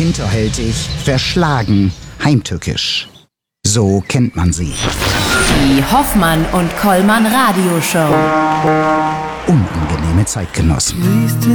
Hinterhältig, verschlagen, heimtückisch. So kennt man sie. Die Hoffmann und Kollmann Radioshow. Unangenehme Zeitgenossen.